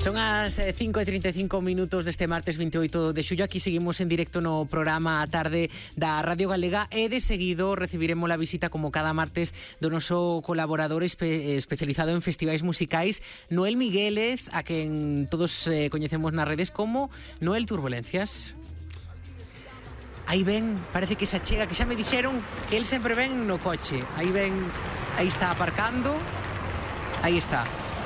Son as 5:35 deste martes 28 de xullo. Aquí seguimos en directo no programa A Tarde da Radio Galega e de seguido recibiremos a visita, como cada martes, do noso colaborador especializado en festivais musicais, Noel Miguélez, a quen todos coñecemos nas redes como Noel Turbulencias. Aí ven, parece que se achega, que xa me dixeron que el sempre ven no coche. Aí ven, aí está aparcando. Aí está.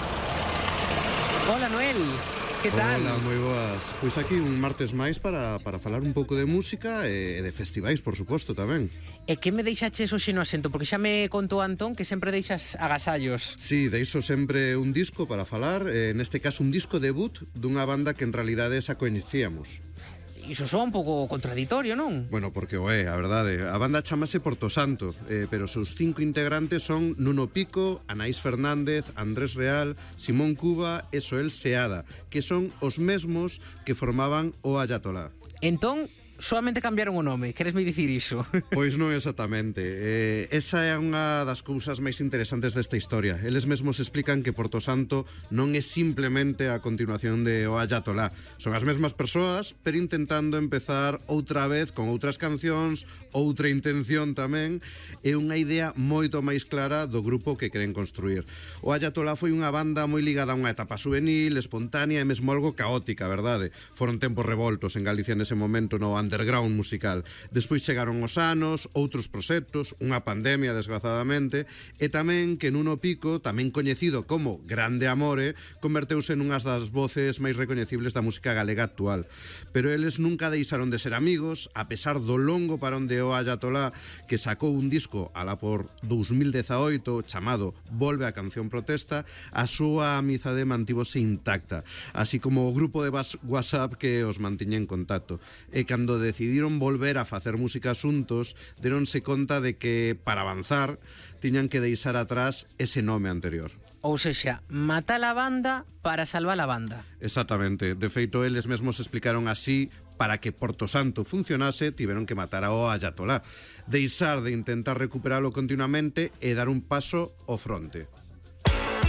Hola, Noel, que tal? Hola, moi boas. Pois aquí un martes máis para falar un pouco de música e de festivais, por suposto, tamén. E que me deixaches hoxe no asento? Porque xa me contou Antón que sempre deixas agasallos. Sí, deixo sempre un disco para falar, neste caso un disco debut dunha banda que en realidade xa coñecíamos. Iso soa un pouco contradictorio, non? Bueno, porque o é, a verdade. A banda chamase Porto Santo, pero os seus 5 integrantes son Nuno Pico, Anaís Fernández, Andrés Real, Simón Cuba e Soel Seada, que son os mesmos que formaban o Ayatolá. Entón, solamente cambiaron o nome, queresme dicir iso? Pois non exactamente. Esa é unha das cousas máis interesantes desta historia. Eles mesmos explican que Porto Santo non é simplemente a continuación de O Ayatolá. Son as mesmas persoas, pero intentando empezar outra vez con outras cancións, outra intención tamén, e unha idea moito máis clara do grupo que queren construir. O Ayatolá foi unha banda moi ligada a unha etapa juvenil, espontánea e mesmo algo caótica, verdade? Foron tempos revoltos en Galicia nese momento no underground musical. Despois chegaron os anos, outros proxectos, unha pandemia, desgrazadamente, e tamén que Nuno Pico, tamén coñecido como Grande Amore, converteuse nunhas das voces máis recoñecibles da música galega actual. Pero eles nunca deixaron de ser amigos, a pesar do longo parón de O Ayatolá, que sacou un disco alá por 2018 chamado Volve a canción protesta, a súa amizade mantívose intacta, así como o grupo de WhatsApp que os mantiña en contacto. E cando decidiron volver a facer música xuntos, deronse conta de que, para avanzar, tiñan que deixar atrás ese nome anterior. Ou sexa, matar a banda para salvar a banda. Exactamente. De feito, eles mesmos explicaron así: para que Porto Santo funcionase, tiveron que matar ao Ayatolá, deixar de intentar recuperalo continuamente e dar un paso ao fronte.